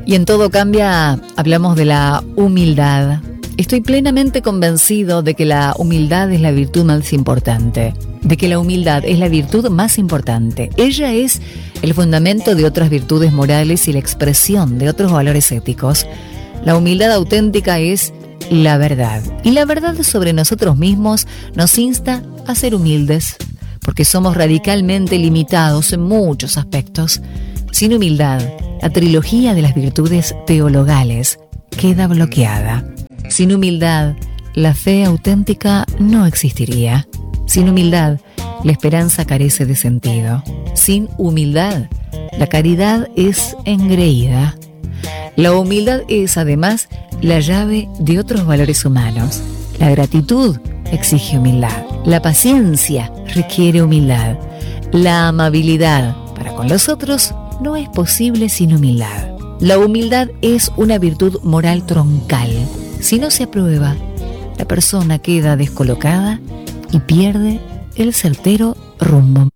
Y en Todo Cambia hablamos de la humildad. Estoy plenamente convencido de que la humildad es la virtud más importante. De que la humildad es la virtud más importante. Ella es el fundamento de otras virtudes morales y la expresión de otros valores éticos. La humildad auténtica es la verdad. Y la verdad sobre nosotros mismos nos insta a ser humildes, porque somos radicalmente limitados en muchos aspectos. Sin humildad, la trilogía de las virtudes teologales queda bloqueada. Sin humildad, la fe auténtica no existiría. Sin humildad, la esperanza carece de sentido. Sin humildad, la caridad es engreída. La humildad es, además, la llave de otros valores humanos. La gratitud exige humildad. La paciencia requiere humildad. La amabilidad para con los otros no es posible sin humildad. La humildad es una virtud moral troncal. Si no se aprueba, la persona queda descolocada y pierde el certero rumbo.